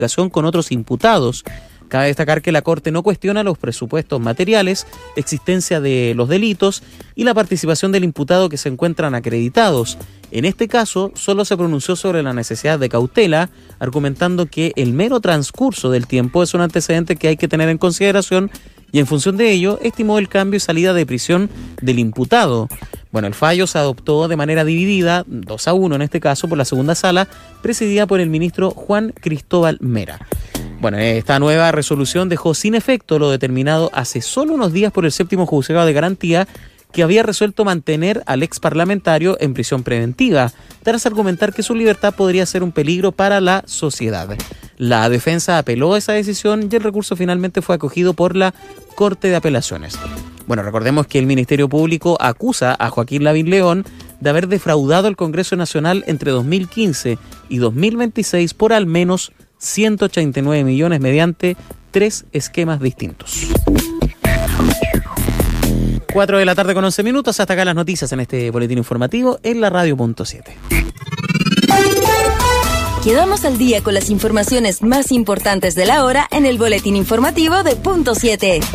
con otros imputados. Cabe destacar que la Corte no cuestiona los presupuestos materiales, existencia de los delitos y la participación del imputado que se encuentran acreditados. En este caso, solo se pronunció sobre la necesidad de cautela, argumentando que el mero transcurso del tiempo es un antecedente que hay que tener en consideración y en función de ello estimó el cambio y salida de prisión del imputado. Bueno, el fallo se adoptó de manera dividida, 2-1 en este caso, por la segunda sala, presidida por el ministro Juan Cristóbal Mera. Bueno, esta nueva resolución dejó sin efecto lo determinado hace solo unos días por el séptimo juzgado de garantía, que había resuelto mantener al ex parlamentario en prisión preventiva, tras argumentar que su libertad podría ser un peligro para la sociedad. La defensa apeló a esa decisión y el recurso finalmente fue acogido por la Corte de Apelaciones. Bueno, recordemos que el Ministerio Público acusa a Joaquín Lavín León de haber defraudado al Congreso Nacional entre 2015 y 2026 por al menos 189 millones mediante 3 esquemas distintos. 4 de la tarde con 11 minutos. Hasta acá las noticias en este boletín informativo en la radio.7. Quedamos al día con las informaciones más importantes de la hora en el boletín informativo de Punto 7.